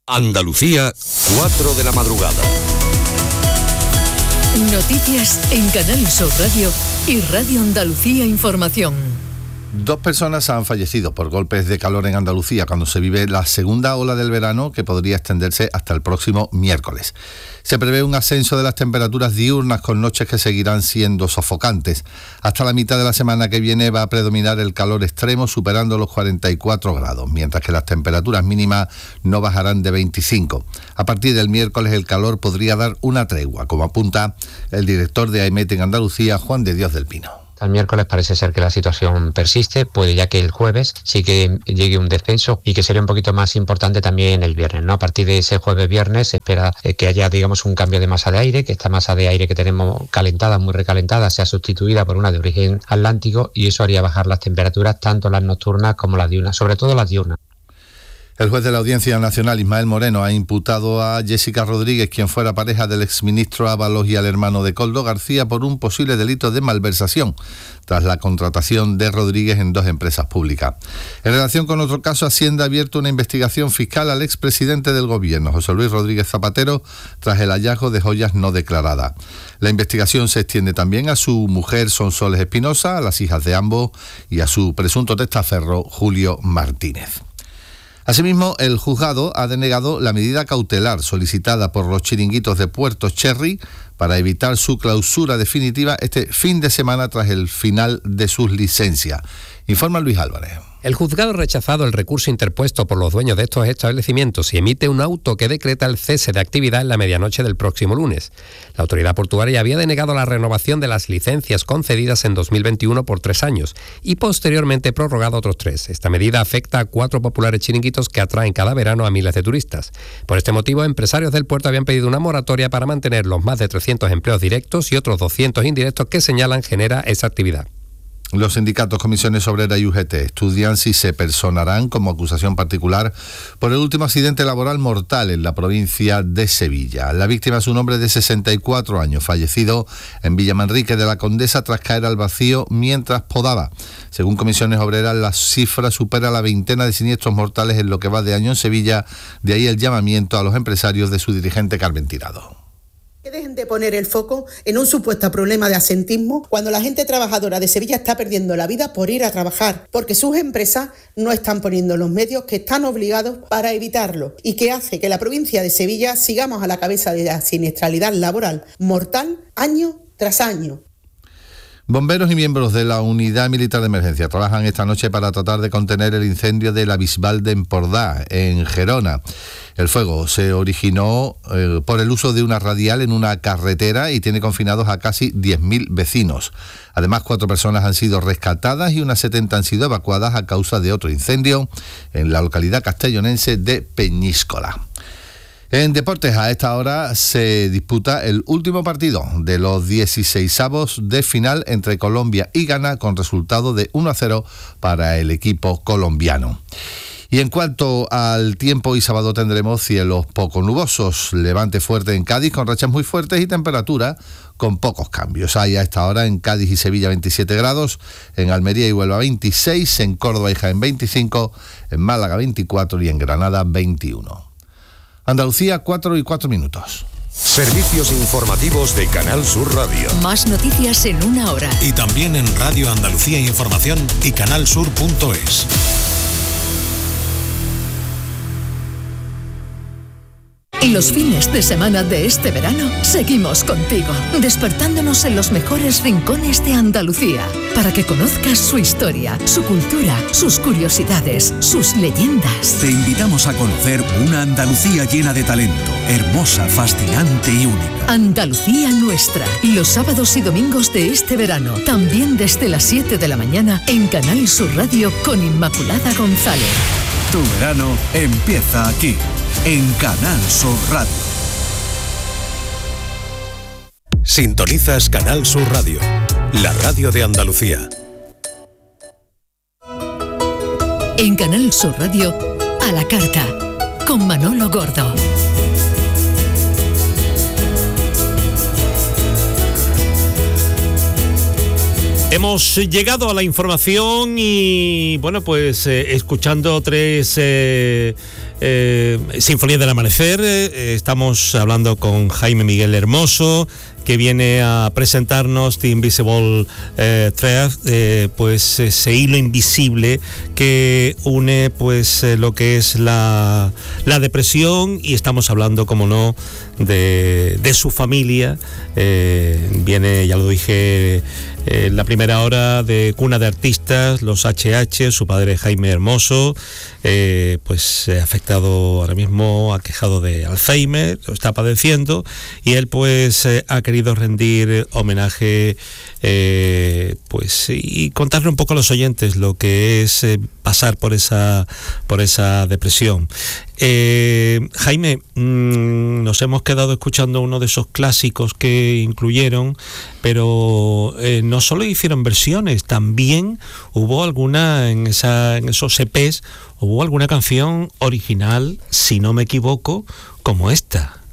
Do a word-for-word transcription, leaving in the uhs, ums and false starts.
Andalucía, cuatro de la madrugada. Noticias en Canal Sur Radio y Radio Andalucía Información. Dos personas han fallecido por golpes de calor en Andalucía cuando se vive la segunda ola del verano, que podría extenderse hasta el próximo miércoles. Se prevé un ascenso de las temperaturas diurnas con noches que seguirán siendo sofocantes. Hasta la mitad de la semana que viene va a predominar el calor extremo, superando los cuarenta y cuatro grados, mientras que las temperaturas mínimas no bajarán de veinticinco. A partir del miércoles el calor podría dar una tregua, como apunta el director de AEMET en Andalucía, Juan de Dios del Pino. El miércoles parece ser que la situación persiste, puede ya que el jueves sí que llegue un descenso y que sería un poquito más importante también el viernes, ¿no? A partir de ese jueves-viernes se espera que haya, digamos, un cambio de masa de aire, que esta masa de aire que tenemos calentada, muy recalentada, sea sustituida por una de origen atlántico, y eso haría bajar las temperaturas, tanto las nocturnas como las diurnas, sobre todo las diurnas. El juez de la Audiencia Nacional, Ismael Moreno, ha imputado a Jessica Rodríguez, quien fuera pareja del exministro Ábalos, y al hermano de Koldo García por un posible delito de malversación tras la contratación de Rodríguez en dos empresas públicas. En relación con otro caso, Hacienda ha abierto una investigación fiscal al expresidente del Gobierno, José Luis Rodríguez Zapatero, tras el hallazgo de joyas no declaradas. La investigación se extiende también a su mujer Sonsoles Espinosa, a las hijas de ambos y a su presunto testaferro Julio Martínez. Asimismo, el juzgado ha denegado la medida cautelar solicitada por los chiringuitos de Puerto Cherry para evitar su clausura definitiva este fin de semana tras el final de sus licencias. Informa Luis Álvarez. El juzgado ha rechazado el recurso interpuesto por los dueños de estos establecimientos y emite un auto que decreta el cese de actividad en la medianoche del próximo lunes. La autoridad portuaria había denegado la renovación de las licencias concedidas en dos mil veintiuno por tres años y posteriormente prorrogado otros tres. Esta medida afecta a cuatro populares chiringuitos que atraen cada verano a miles de turistas. Por este motivo, empresarios del puerto habían pedido una moratoria para mantener los más de trescientos empleos directos y otros doscientos indirectos que señalan genera esa actividad. Los sindicatos Comisiones Obreras y U G T estudian si se personarán como acusación particular por el último accidente laboral mortal en la provincia de Sevilla. La víctima es un hombre de sesenta y cuatro años, fallecido en Villamanrique de la Condesa tras caer al vacío mientras podaba. Según Comisiones Obreras, la cifra supera la veintena de siniestros mortales en lo que va de año en Sevilla, de ahí el llamamiento a los empresarios de su dirigente Carmen Tirado. Que dejen de poner el foco en un supuesto problema de absentismo cuando la gente trabajadora de Sevilla está perdiendo la vida por ir a trabajar, porque sus empresas no están poniendo los medios que están obligados para evitarlo, y que hace que la provincia de Sevilla sigamos a la cabeza de la siniestralidad laboral mortal año tras año. Bomberos y miembros de la Unidad Militar de Emergencia trabajan esta noche para tratar de contener el incendio de la Bisbal de Empordà, en Gerona. El fuego se originó eh, por el uso de una radial en una carretera y tiene confinados a casi diez mil vecinos. Además, cuatro personas han sido rescatadas y unas setenta han sido evacuadas a causa de otro incendio en la localidad castellonense de Peñíscola. En deportes, a esta hora se disputa el último partido de los dieciseisavos de final entre Colombia y Ghana, con resultado de uno a cero para el equipo colombiano. Y en cuanto al tiempo, hoy sábado tendremos cielos poco nubosos, levante fuerte en Cádiz con rachas muy fuertes y temperatura con pocos cambios. Hay a esta hora en Cádiz y Sevilla veintisiete grados, en Almería y Huelva veintiséis, en Córdoba y Jaén veinticinco, en Málaga veinticuatro y en Granada veintiuno. Andalucía, cuatro y cuatro minutos. Servicios informativos de Canal Sur Radio. Más noticias en una hora. Y también en Radio Andalucía Información y canalsur punto es. Los fines de semana de este verano seguimos contigo, despertándonos en los mejores rincones de Andalucía, para que conozcas su historia, su cultura, sus curiosidades, sus leyendas. Te invitamos a conocer una Andalucía llena de talento, hermosa, fascinante y única. Andalucía nuestra, los sábados y domingos de este verano, también desde las siete de la mañana en Canal Sur Radio con Inmaculada González. Tu verano empieza aquí, en Canal Sur Radio. Sintonizas Canal Sur Radio, la radio de Andalucía. En Canal Sur Radio, a la carta, con Manolo Gordo. Hemos llegado a la información y, bueno, pues eh, escuchando tres eh, eh, Sinfonías del Amanecer, eh, estamos hablando con Jaime Miguel Hermoso, que viene a presentarnos The Invisible eh, Thread, eh, pues ese hilo invisible que une pues eh, lo que es la, la depresión, y estamos hablando, como no, de, de su familia. Eh, viene, ya lo dije, en eh, la primera hora, de cuna de artistas, los H H, su padre Jaime Hermoso, eh, pues eh, afectado ahora mismo, aquejado de Alzheimer, lo está padeciendo, y él pues eh, ha querido rendir homenaje, eh, pues y contarle un poco a los oyentes lo que es eh, pasar por esa por esa depresión. Eh, Jaime, mmm, nos hemos quedado escuchando uno de esos clásicos que incluyeron, pero eh, no solo hicieron versiones, también hubo alguna en esa en esos E Pes, hubo alguna canción original, si no me equivoco, como esta.